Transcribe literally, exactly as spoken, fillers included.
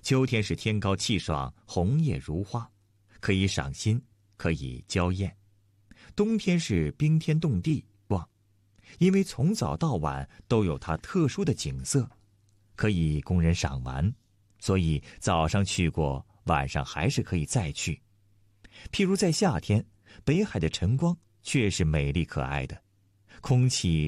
秋天是天高气爽，红叶如花，可以赏心，可以娇艳；冬天是冰天冻地，望，因为从早到晚都有它特殊的景色，可以供人赏玩，所以早上去过，晚上还是可以再去。譬如在夏天，北海的晨光确是美丽可爱的，空气